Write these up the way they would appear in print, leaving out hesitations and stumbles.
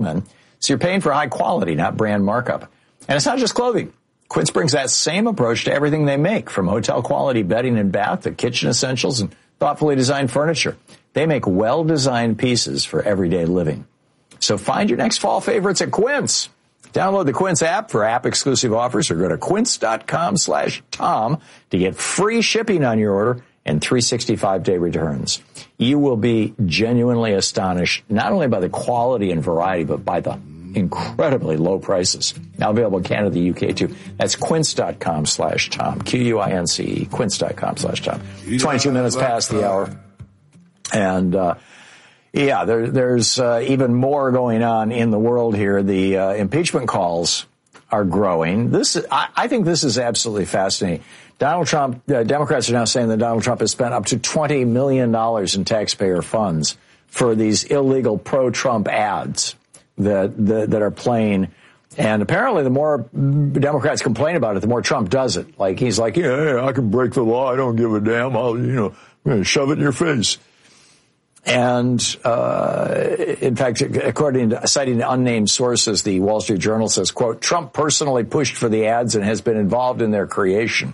So you're paying for high quality, not brand markup. And it's not just clothing. Quince brings that same approach to everything they make, from hotel quality bedding and bath to kitchen essentials and thoughtfully designed furniture. They make well-designed pieces for everyday living. So find your next fall favorites at Quince. Download the Quince app for app-exclusive offers or go to quince.com/Tom to get free shipping on your order and 365-day returns. You will be genuinely astonished, not only by the quality and variety, but by the incredibly low prices. Now available in Canada, the UK too. That's quince.com/Tom. Quince, quince.com/Tom. 22 minutes past the hour. And, there's even more going on in the world here. The impeachment calls are growing. I think this is absolutely fascinating. Donald Trump, Democrats are now saying that Donald Trump has spent up to $20 million in taxpayer funds for these illegal pro-Trump ads that are playing. And apparently the more Democrats complain about it, the more Trump does it. Like, he's like, yeah, I can break the law. I don't give a damn. I'm going to shove it in your face. And, in fact, citing unnamed sources, the Wall Street Journal says, quote, Trump personally pushed for the ads and has been involved in their creation.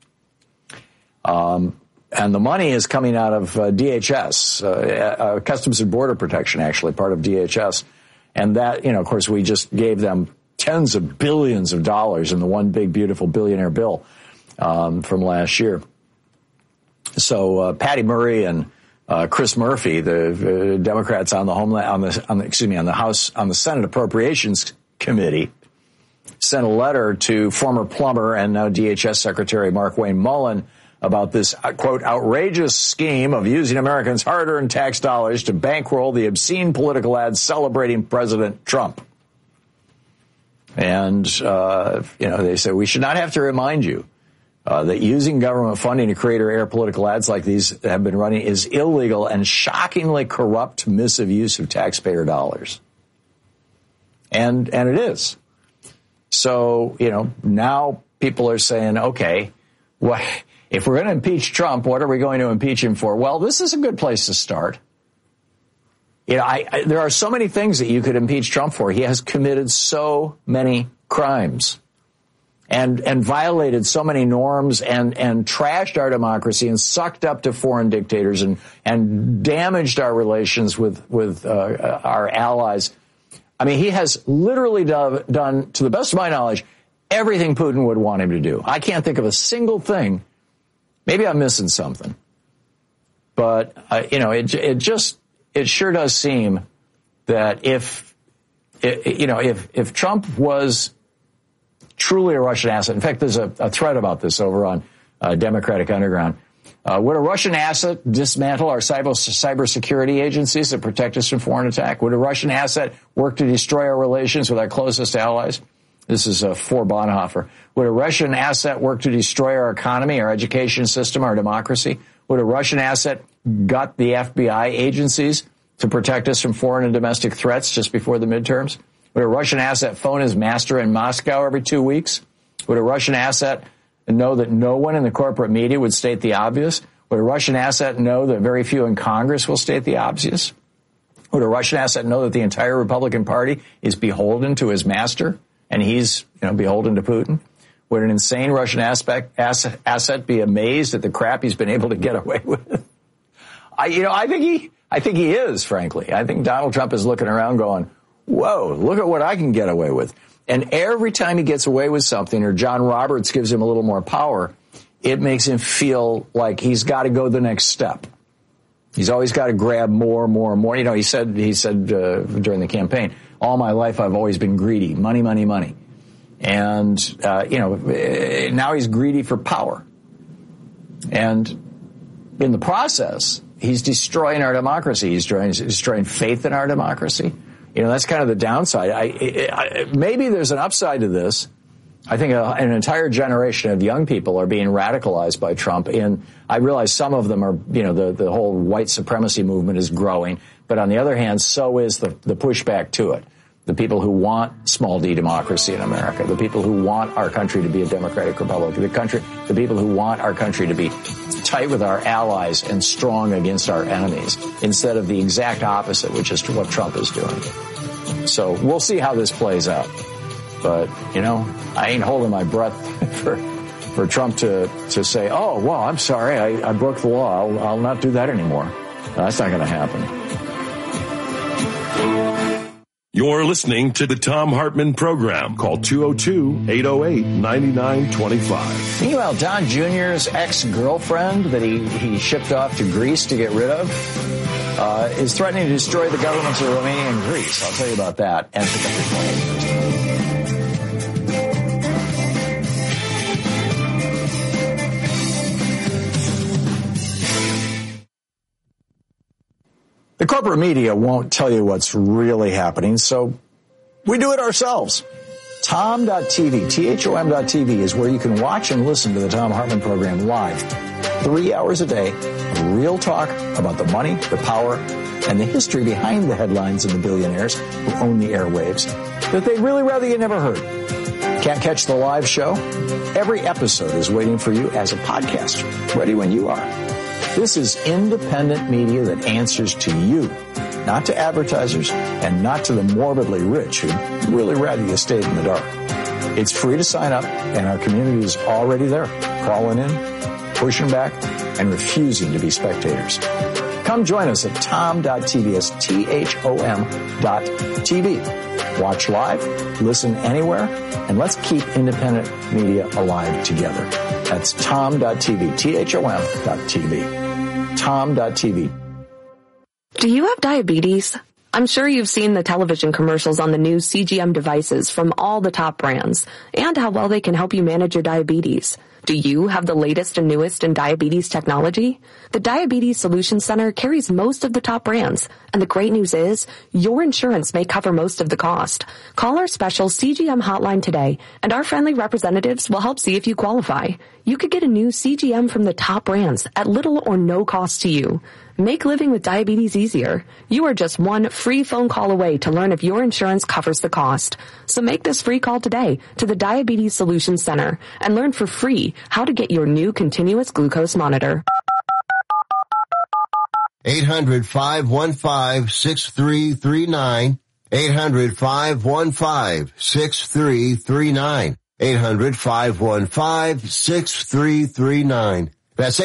And the money is coming out of DHS, Customs and Border Protection, actually, part of DHS. And that, of course, we just gave them tens of billions of dollars in the one big, beautiful billionaire bill from last year. So Patty Murray and Chris Murphy, the Democrats on the Senate Appropriations Committee, sent a letter to former plumber and now DHS Secretary Markwayne Mullin about this, quote, outrageous scheme of using Americans' hard-earned tax dollars to bankroll the obscene political ads celebrating President Trump. And, they say we should not have to remind you that using government funding to create or air political ads like these that have been running is illegal and shockingly corrupt misuse of taxpayer dollars. And it is. So, now people are saying, okay, what if we're going to impeach Trump, what are we going to impeach him for? Well, this is a good place to start. There are so many things that you could impeach Trump for. He has committed so many crimes and violated so many norms and trashed our democracy and sucked up to foreign dictators and damaged our relations with our allies. I mean, he has literally done, to the best of my knowledge, everything Putin would want him to do. I can't think of a single thing. Maybe I'm missing something. But, it sure does seem that if Trump was truly a Russian asset, in fact, there's a thread about this over on Democratic Underground. Would a Russian asset dismantle our cybersecurity agencies that protect us from foreign attack? Would a Russian asset work to destroy our relations with our closest allies? This is for Bonhoeffer. Would a Russian asset work to destroy our economy, our education system, our democracy? Would a Russian asset gut the FBI agencies to protect us from foreign and domestic threats just before the midterms? Would a Russian asset phone his master in Moscow every 2 weeks? Would a Russian asset know that no one in the corporate media would state the obvious? Would a Russian asset know that very few in Congress will state the obvious? Would a Russian asset know that the entire Republican Party is beholden to his master and he's beholden to Putin? Would an insane Russian asset be amazed at the crap he's been able to get away with? I think he is, frankly. I think Donald Trump is looking around going, whoa, look at what I can get away with. And every time he gets away with something or John Roberts gives him a little more power, it makes him feel like he's got to go the next step. He's always got to grab more. He said during the campaign, all my life I've always been greedy. Money. And, now he's greedy for power. And in the process, he's destroying our democracy. He's destroying faith in our democracy. That's kind of the downside. Maybe there's an upside to this. I think an entire generation of young people are being radicalized by Trump. And I realize some of them are, the whole white supremacy movement is growing. But on the other hand, so is the pushback to it. The people who want small d democracy in America, the people who want our country to be a democratic republic, the people who want our country to be tight with our allies and strong against our enemies, instead of the exact opposite, which is what Trump is doing. So we'll see how this plays out. But, I ain't holding my breath for Trump to say, oh, well, I'm sorry, I broke the law. I'll not do that anymore. That's not going to happen. You're listening to the Thom Hartmann Program. Call 202-808-9925. Meanwhile, Don Jr.'s ex-girlfriend that he shipped off to Greece to get rid of is threatening to destroy the governments of Romania and Greece. I'll tell you about that and pick up your phone. The corporate media won't tell you what's really happening, so we do it ourselves. Thom.tv, THOM.tv is where you can watch and listen to the Thom Hartmann Program live, 3 hours a day of real talk about the money, the power, and the history behind the headlines and the billionaires who own the airwaves that they'd really rather you never heard. Can't catch the live show? Every episode is waiting for you as a podcast, ready when you are. This is independent media that answers to you, not to advertisers and not to the morbidly rich who'd really rather you stayed in the dark. It's free to sign up, and our community is already there, calling in, pushing back, and refusing to be spectators. Come join us at Thom.tv, it's THOM.tv. Watch live, listen anywhere, and let's keep independent media alive together. That's Thom.tv, THOM.tv. Thom.tv. Do you have diabetes? I'm sure you've seen the television commercials on the new CGM devices from all the top brands and how well they can help you manage your diabetes. Do you have the latest and newest in diabetes technology? The Diabetes Solutions Center carries most of the top brands, and the great news is your insurance may cover most of the cost. Call our special CGM hotline today, and our friendly representatives will help see if you qualify. You could get a new CGM from the top brands at little or no cost to you. Make living with diabetes easier. You are just one free phone call away to learn if your insurance covers the cost. So make this free call today to the Diabetes Solutions Center and learn for free how to get your new continuous glucose monitor. 800-515-6339. 800-515-6339. 800-515-6339. That's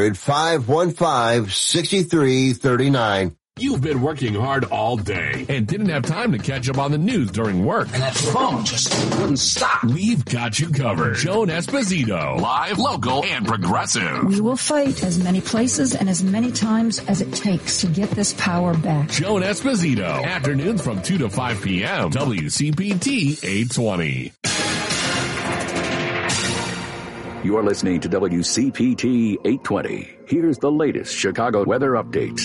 800-515-6339. You've been working hard all day and didn't have time to catch up on the news during work. And that phone just wouldn't stop. We've got you covered. Joan Esposito, live, local, and progressive. We will fight as many places and as many times as it takes to get this power back. Joan Esposito, afternoons from 2 to 5 p.m. WCPT 820. You're listening to WCPT 820. Here's the latest Chicago weather updates.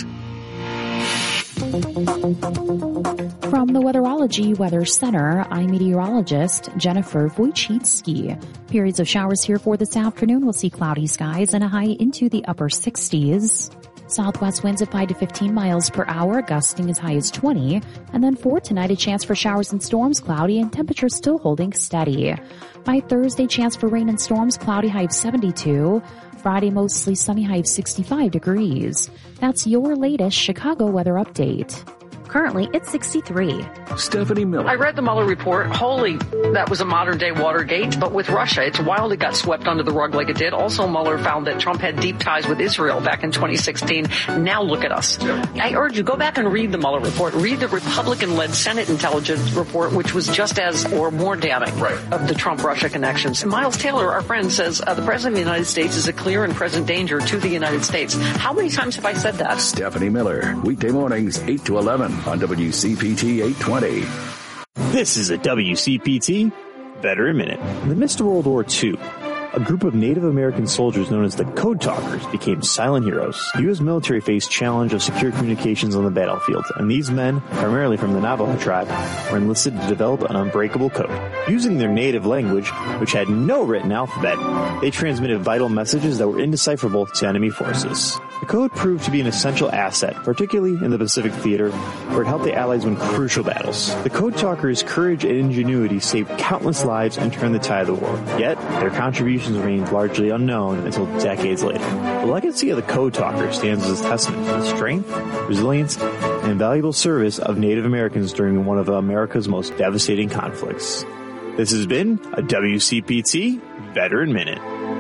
From the Weatherology Weather Center, I'm meteorologist Jennifer Wojcicki. Periods of showers here for this afternoon. We'll see cloudy skies and a high into the upper 60s. Southwest winds at 5 to 15 miles per hour, gusting as high as 20. And then for tonight, a chance for showers and storms, cloudy, and temperatures still holding steady. By Thursday, chance for rain and storms, cloudy, high of 72. Friday, mostly sunny, high of 65 degrees. That's your latest Chicago weather update. Currently, it's 63. Stephanie Miller. I read the Mueller report. Holy, that was a modern-day Watergate. But with Russia, it's wild it got swept under the rug like it did. Also, Mueller found that Trump had deep ties with Israel back in 2016. Now look at us. I urge you, go back and read the Mueller report. Read the Republican-led Senate intelligence report, which was just as or more damning of the Trump-Russia connections. Miles Taylor, our friend, says the President of the United States is a clear and present danger to the United States. How many times have I said that? Stephanie Miller, weekday mornings, 8 to 11 on WCPT 820. This is a WCPT Veteran Minute. In the midst of World War II, a group of Native American soldiers known as the Code Talkers became silent heroes. The U.S. military faced challenge of secure communications on the battlefield, and these men, primarily from the Navajo tribe, were enlisted to develop an unbreakable code. Using their native language, which had no written alphabet, they transmitted vital messages that were indecipherable to enemy forces. The code proved to be an essential asset, particularly in the Pacific Theater, where it helped the Allies win crucial battles. The Code Talkers' courage and ingenuity saved countless lives and turned the tide of the war. Yet, their contributions remained largely unknown until decades later. The legacy of the Code Talkers stands as a testament to the strength, resilience, and valuable service of Native Americans during one of America's most devastating conflicts. This has been a WCPT Veteran Minute.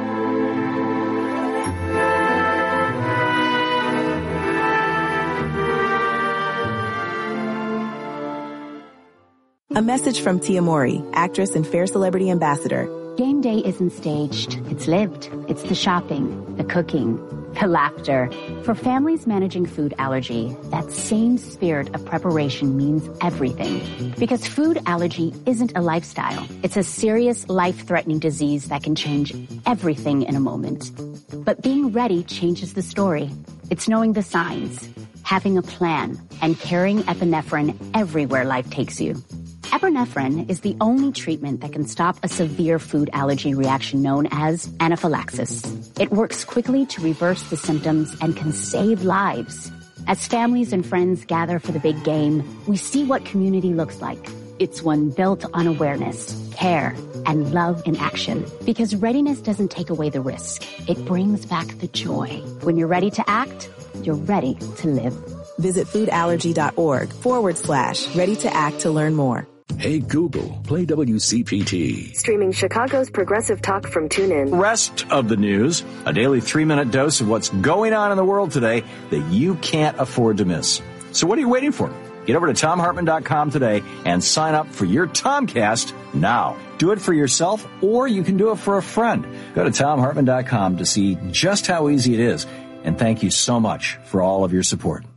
A message from Tia Mori, actress and Fair Celebrity Ambassador. Game day isn't staged. It's lived. It's the shopping, the cooking, the laughter. For families managing food allergy, that same spirit of preparation means everything. Because food allergy isn't a lifestyle. It's a serious, life-threatening disease that can change everything in a moment. But being ready changes the story. It's knowing the signs, having a plan, and carrying epinephrine everywhere life takes you. Epinephrine is the only treatment that can stop a severe food allergy reaction known as anaphylaxis. It works quickly to reverse the symptoms and can save lives. As families and friends gather for the big game, we see what community looks like. It's one built on awareness, care, and love in action. Because readiness doesn't take away the risk. It brings back the joy. When you're ready to act, you're ready to live. Visit foodallergy.org/ready to act to learn more. Hey Google, play WCPT. Streaming Chicago's progressive talk from TuneIn. Rest of the news, a daily 3-minute dose of what's going on in the world today that you can't afford to miss. So what are you waiting for? Get over to TomHartman.com today and sign up for your Tomcast now. Do it for yourself, or you can do it for a friend. Go to TomHartman.com to see just how easy it is. And thank you so much for all of your support.